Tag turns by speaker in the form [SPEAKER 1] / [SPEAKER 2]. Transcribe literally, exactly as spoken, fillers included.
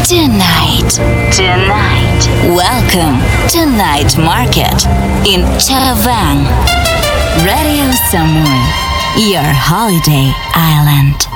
[SPEAKER 1] Tonight. Tonight. Welcome to Night Market in Chavang. Radio Samui, your holiday island.